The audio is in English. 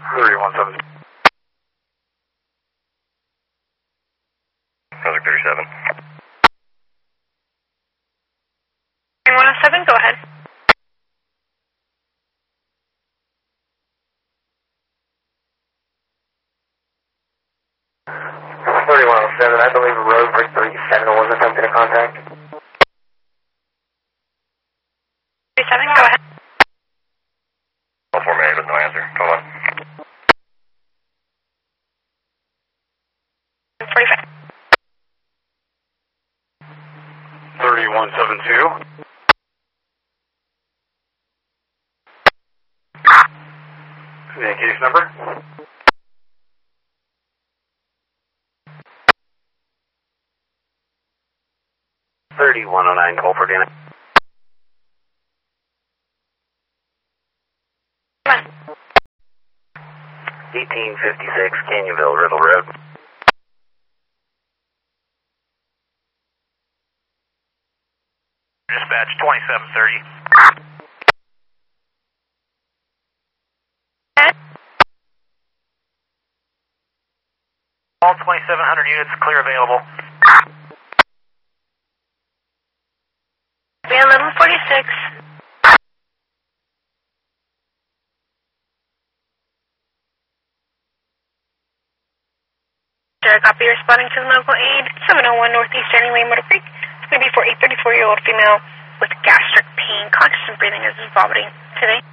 3117. Brunswick 37. 107, go ahead. I believe road break 37 was attempted to contact. 37, go ahead. All 4 minutes with no answer. Come on. 45. 3172. The case number? 3109, call for Dana. 1856 Canyonville, Riddle Road. Dispatch 2730. All 2700 units clear available. We have 1146. Copy, responding to the medical aid, 701 Northeast Jenny Lane, Motor Creek. It's going to be for a 34-year-old female with gastric pain, conscious and breathing as is vomiting today.